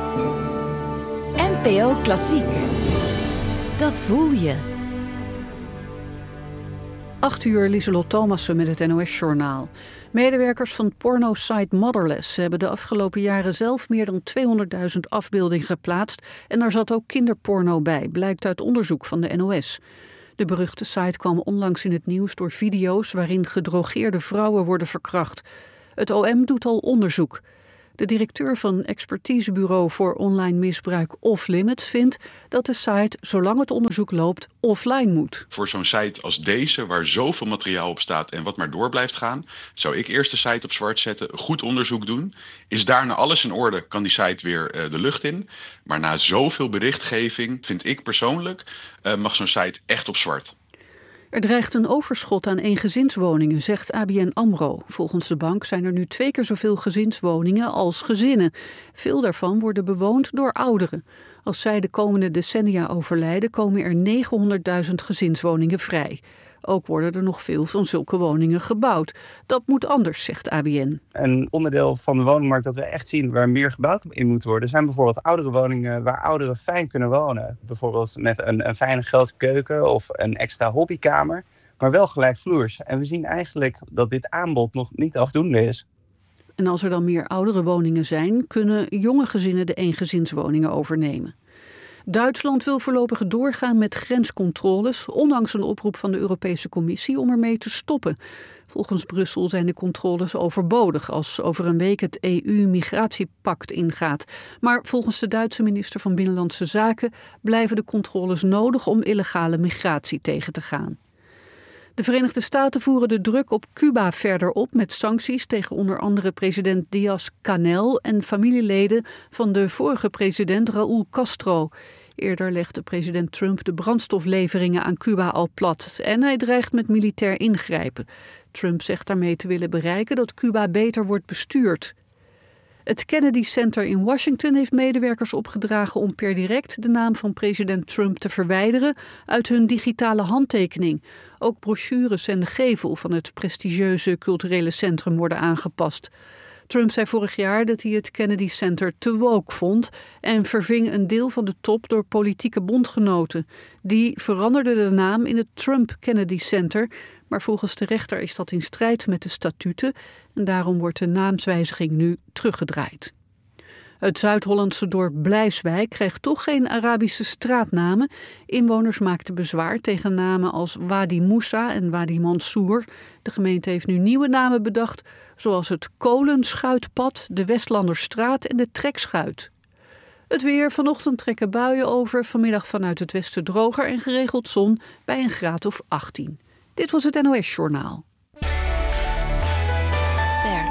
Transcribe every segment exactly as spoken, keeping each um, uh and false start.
N P O Klassiek. Dat voel je. acht uur, Lieselot Thomassen met het N O S-journaal. Medewerkers van porno-site Motherless hebben de afgelopen jaren zelf meer dan tweehonderdduizend afbeeldingen geplaatst en daar zat ook kinderporno bij, blijkt uit onderzoek van de N O S. De beruchte site kwam onlangs in het nieuws door video's waarin gedrogeerde vrouwen worden verkracht. Het O M doet al onderzoek. De directeur van expertisebureau voor online misbruik Off Limits vindt dat de site, zolang het onderzoek loopt, offline moet. Voor zo'n site als deze, waar zoveel materiaal op staat en wat maar door blijft gaan, zou ik eerst de site op zwart zetten, goed onderzoek doen. Is daarna alles in orde, kan die site weer uh, de lucht in. Maar na zoveel berichtgeving, vind ik persoonlijk, uh, mag zo'n site echt op zwart. Er dreigt een overschot aan eengezinswoningen, zegt A B N AMRO. Volgens de bank zijn er nu twee keer zoveel gezinswoningen als gezinnen. Veel daarvan worden bewoond door ouderen. Als zij de komende decennia overlijden, komen er negenhonderdduizend gezinswoningen vrij. Ook worden er nog veel van zulke woningen gebouwd. Dat moet anders, zegt A B N. Een onderdeel van de woningmarkt dat we echt zien waar meer gebouwd in moet worden, zijn bijvoorbeeld oudere woningen waar ouderen fijn kunnen wonen. Bijvoorbeeld met een, een fijne grote keuken of een extra hobbykamer, maar wel gelijkvloers. En we zien eigenlijk dat dit aanbod nog niet afdoende is. En als er dan meer oudere woningen zijn, kunnen jonge gezinnen de eengezinswoningen overnemen. Duitsland wil voorlopig doorgaan met grenscontroles, ondanks een oproep van de Europese Commissie om ermee te stoppen. Volgens Brussel zijn de controles overbodig als over een week het E U-migratiepact ingaat. Maar volgens de Duitse minister van Binnenlandse Zaken blijven de controles nodig om illegale migratie tegen te gaan. De Verenigde Staten voeren de druk op Cuba verder op met sancties tegen onder andere president Díaz-Canel en familieleden van de vorige president Raúl Castro. Eerder legde president Trump de brandstofleveringen aan Cuba al plat en hij dreigt met militair ingrijpen. Trump zegt daarmee te willen bereiken dat Cuba beter wordt bestuurd. Het Kennedy Center in Washington heeft medewerkers opgedragen om per direct de naam van president Trump te verwijderen uit hun digitale handtekening. Ook brochures en de gevel van het prestigieuze culturele centrum worden aangepast. Trump zei vorig jaar dat hij het Kennedy Center te woke vond en verving een deel van de top door politieke bondgenoten. Die veranderden de naam in het Trump Kennedy Center, maar volgens de rechter is dat in strijd met de statuten en daarom wordt de naamswijziging nu teruggedraaid. Het Zuid-Hollandse dorp Blijswijk krijgt toch geen Arabische straatnamen. Inwoners maakten bezwaar tegen namen als Wadi Moussa en Wadi Mansour. De gemeente heeft nu nieuwe namen bedacht, zoals het Kolenschuitpad, de Westlanderstraat en de Trekschuit. Het weer, vanochtend trekken buien over, vanmiddag vanuit het westen droger en geregeld zon bij een graad of achttien. Dit was het N O S-journaal. Ster.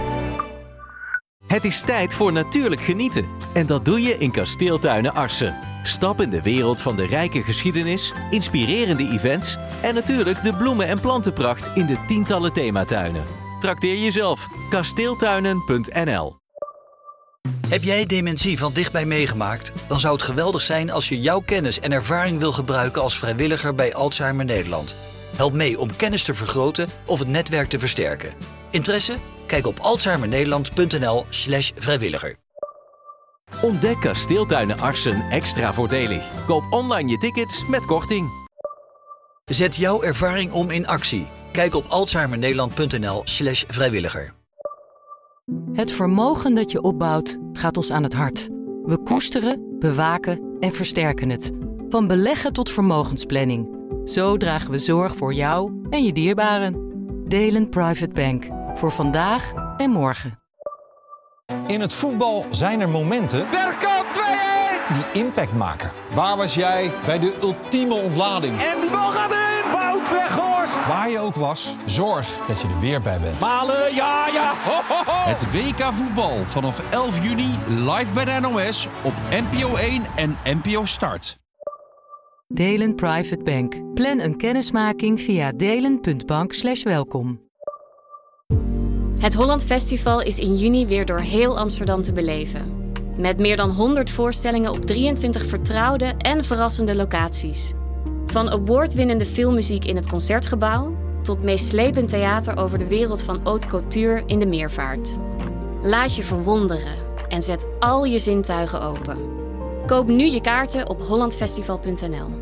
Het is tijd voor natuurlijk genieten. En dat doe je in Kasteeltuinen Arcen. Stap in de wereld van de rijke geschiedenis, inspirerende events en natuurlijk de bloemen- en plantenpracht in de tientallen thematuinen. Trakteer jezelf. kasteeltuinen punt n l. Heb jij dementie van dichtbij meegemaakt? Dan zou het geweldig zijn als je jouw kennis en ervaring wil gebruiken als vrijwilliger bij Alzheimer Nederland. Help mee om kennis te vergroten of het netwerk te versterken. Interesse? Kijk op alzheimernederland punt n l slash vrijwilliger. Ontdek Kasteeltuinen Arcen extra voordelig. Koop online je tickets met korting. Zet jouw ervaring om in actie. Kijk op alzheimernederland punt n l slash vrijwilliger. Het vermogen dat je opbouwt gaat ons aan het hart. We koesteren, bewaken en versterken het. Van beleggen tot vermogensplanning. Zo dragen we zorg voor jou en je dierbaren. Delen Private Bank. Voor vandaag en morgen. In het voetbal zijn er momenten Bergkamp twee-een! die impact maken. Waar was jij bij de ultieme ontlading? En die bal gaat erin! Wout Weghorst! Waar je ook was, zorg dat je er weer bij bent. Malen, ja, ja! Ho, ho, ho. Het W K voetbal vanaf elf juni live bij de N O S op N P O één en N P O Start. Delen Private Bank. Plan een kennismaking via delen punt bank slash welkom. Het Holland Festival is in juni weer door heel Amsterdam te beleven. Met meer dan honderd voorstellingen op drieëntwintig vertrouwde en verrassende locaties. Van awardwinnende filmmuziek in het Concertgebouw tot meeslepend theater over de wereld van haute couture in de Meervaart. Laat je verwonderen. en zet al je zintuigen open. Koop nu je kaarten op hollandfestival punt n l.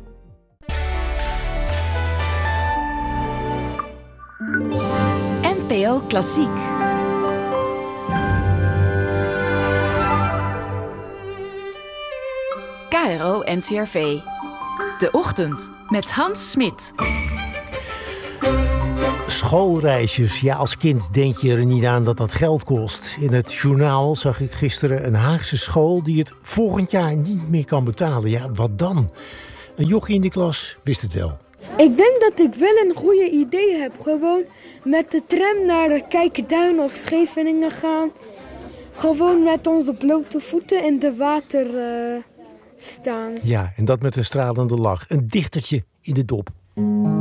N P O Klassiek. K R O N C R V. De Ochtend met Hans Smit. Schoolreisjes. Ja, als kind denk je er niet aan dat dat geld kost. In het journaal zag ik gisteren een Haagse school die het volgend jaar niet meer kan betalen. Ja, wat dan? Een jochie in de klas wist het wel. Ik denk dat ik wel een goede idee heb. Gewoon met de tram naar Kijkduin of Scheveningen gaan. Gewoon met onze blote voeten in de water uh, staan. Ja, en dat met een stralende lach. Een dichtertje in de dop.